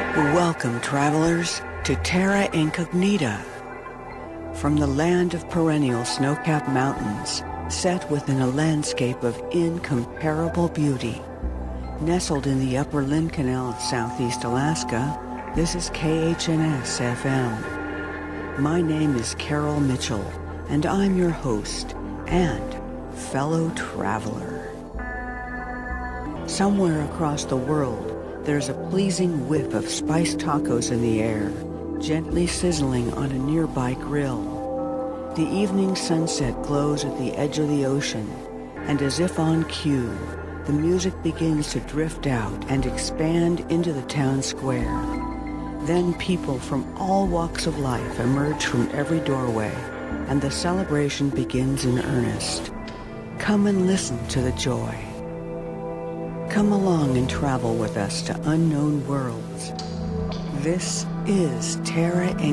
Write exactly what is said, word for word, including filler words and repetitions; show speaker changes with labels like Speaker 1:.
Speaker 1: Welcome, travelers, to Terra Incognita. From the land of perennial snow-capped mountains, set within a landscape of incomparable beauty. Nestled in the upper Lynn Canal of southeast Alaska, this is K H N S F M. My name is Carol Mitchell, and I'm your host and fellow traveler. Somewhere across the world, there's a pleasing whiff of spiced tacos in the air, gently sizzling on a nearby grill. The evening sunset glows at the edge of the ocean, and as if on cue, the music begins to drift out and expand into the town square. Then people from all walks of life emerge from every doorway, and the celebration begins in earnest. Come and listen to the joy. Come along and travel with us to unknown worlds. This is Terra Incognita.